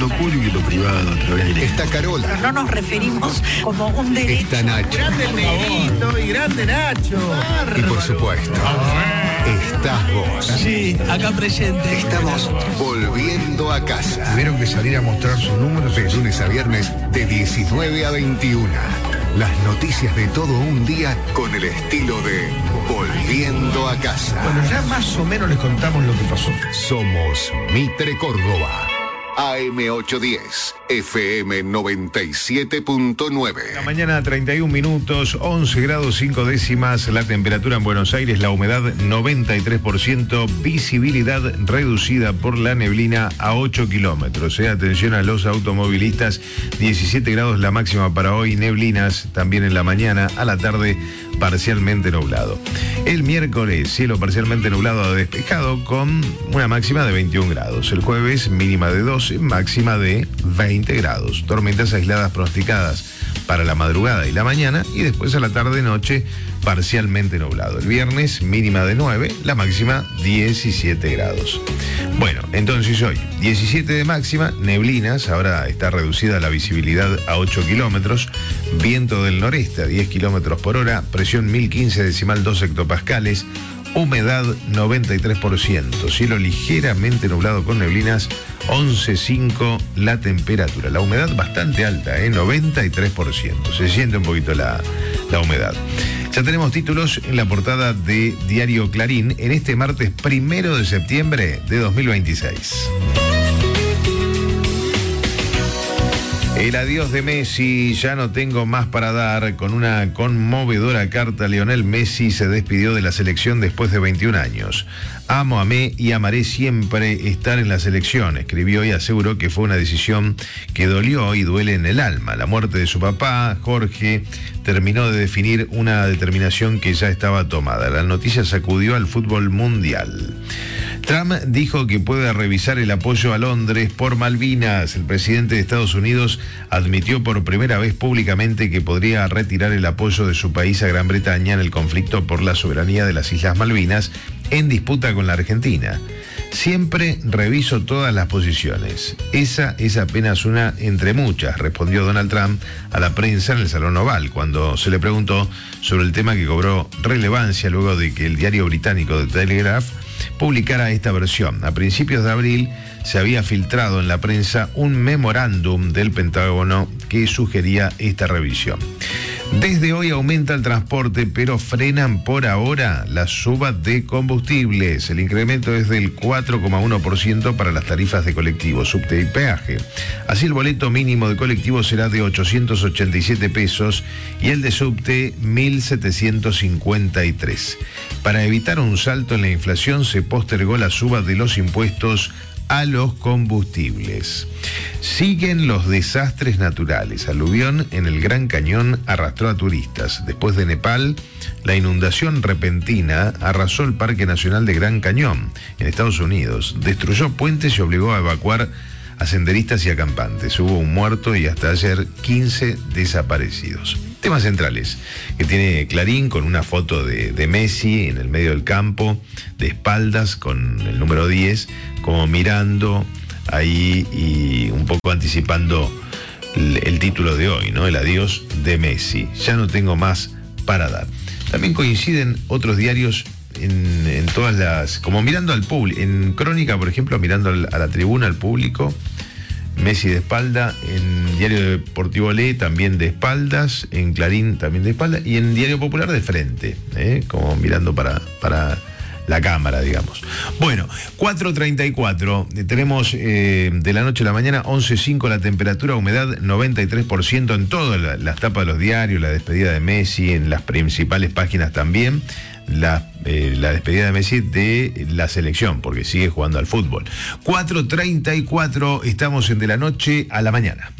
público y lo privado a través de... Está Carola. Pero no nos referimos como un derecho. Está Nacho. Grande el negrito y grande Nacho. Y por supuesto, estás vos. Sí, acá presente. Estamos volviendo a casa. Tuvieron que salir a mostrar sus números. De lunes a viernes, de 19 a 21. Las noticias de todo un día con el estilo de Volviendo a casa. Bueno, ya más o menos les contamos lo que pasó. Somos Mitre Córdoba. AM810, FM 97.9. La mañana 31 minutos, 11 grados 5 décimas, la temperatura en Buenos Aires, la humedad 93%, visibilidad reducida por la neblina a 8 kilómetros. Atención a los automovilistas, 17 grados la máxima para hoy, neblinas también en la mañana, a la tarde parcialmente nublado. El miércoles, cielo parcialmente nublado a despejado con una máxima de 21 grados. El jueves, mínima de 12, máxima de 20 grados. Tormentas aisladas pronosticadas para la madrugada y la mañana, y después a la tarde-noche parcialmente nublado. El viernes, mínima de 9, la máxima 17 grados. Bueno, entonces hoy, 17 de máxima, neblinas, ahora está reducida la visibilidad a 8 kilómetros, viento del noreste a 10 kilómetros por hora, presión 1015,2 hectopascales, humedad 93%, cielo ligeramente nublado con neblinas, 11,5 la temperatura. La humedad bastante alta, 93%. Se siente un poquito la humedad. Ya tenemos títulos en la portada de Diario Clarín en este martes 1 de septiembre de 2026. El adiós de Messi, ya no tengo más para dar. Con una conmovedora carta, Lionel Messi se despidió de la selección después de 21 años. Amé y amaré siempre estar en la selección, escribió y aseguró que fue una decisión que dolió y duele en el alma. La muerte de su papá, Jorge, terminó de definir una determinación que ya estaba tomada. La noticia sacudió al fútbol mundial. Trump dijo que puede revisar el apoyo a Londres por Malvinas. El presidente de Estados Unidos admitió por primera vez públicamente que podría retirar el apoyo de su país a Gran Bretaña en el conflicto por la soberanía de las Islas Malvinas en disputa con la Argentina. Siempre reviso todas las posiciones. Esa es apenas una entre muchas, respondió Donald Trump a la prensa en el Salón Oval, cuando se le preguntó sobre el tema que cobró relevancia luego de que el diario británico The Telegraph publicara esta versión. A principios de abril se había filtrado en la prensa un memorándum del Pentágono que sugería esta revisión. Desde hoy aumenta el transporte, pero frenan por ahora la suba de combustibles. El incremento es del 4,1% para las tarifas de colectivo, subte y peaje. Así el boleto mínimo de colectivo será de 887 pesos y el de subte 1.753. Para evitar un salto en la inflación se postergó la suba de los impuestos a los combustibles. Siguen los desastres naturales. Aluvión en el Gran Cañón arrastró a turistas. Después de Nepal, la inundación repentina arrasó el Parque Nacional de Gran Cañón, en Estados Unidos. Destruyó puentes y obligó a evacuar a senderistas y acampantes. Hubo un muerto y hasta ayer 15 desaparecidos. Temas centrales que tiene Clarín con una foto de Messi en el medio del campo, de espaldas, con el número 10, como mirando ahí y un poco anticipando el título de hoy, ¿no? El adiós de Messi. Ya no tengo más para dar. También coinciden otros diarios en todas las, como mirando al público, en Crónica, por ejemplo, mirando a la tribuna, al público, Messi de espalda, en Diario Deportivo Le también de espaldas, en Clarín también de espalda, y en Diario Popular de frente, como mirando para la cámara, digamos. Bueno, 4:34, tenemos de la noche a la mañana, 11:05 la temperatura, humedad 93% en todas las tapas de los diarios, la despedida de Messi, en las principales páginas también, la despedida de Messi de la selección, porque sigue jugando al fútbol. 4:34, estamos en de la noche a la mañana.